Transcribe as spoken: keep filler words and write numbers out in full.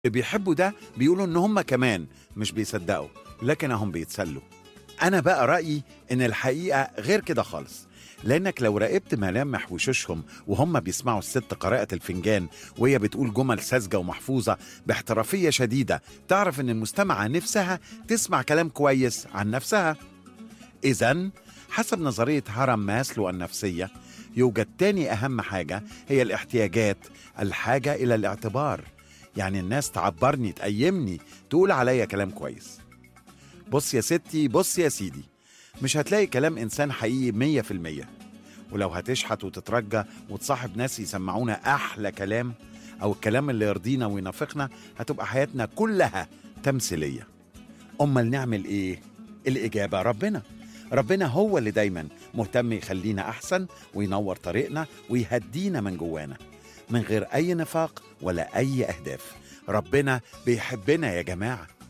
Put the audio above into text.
اللي بيحبوا ده بيقولوا إن هم كمان مش بيصدقوا، لكن هم بيتسلوا. أنا بقى رأيي إن الحقيقة غير كده خالص، لأنك لو راقبت ملامح وشوشهم وهم بيسمعوا الست قراءة الفنجان وهي بتقول جمل ساذجة ومحفوظة باحترافية شديدة، تعرف إن المستمعة نفسها تسمع كلام كويس عن نفسها. إذن حسب نظرية هرم ماسلو النفسية، يوجد تاني أهم حاجة هي الاحتياجات، الحاجة إلى الاعتبار. يعني الناس تعبرني، تقيمني، تقول عليا كلام كويس. بص يا ستي، بص يا سيدي، مش هتلاقي كلام إنسان حقيقي مية في المية. ولو هتشحت وتترجى وتصاحب ناس يسمعونا أحلى كلام أو الكلام اللي يرضينا وينافقنا، هتبقى حياتنا كلها تمثيلية. أمال نعمل إيه؟ الإجابة ربنا. ربنا هو اللي دايما مهتم يخلينا أحسن وينور طريقنا ويهدينا من جوانا من غير أي نفاق ولا أي أهداف. ربنا بيحبنا يا جماعة.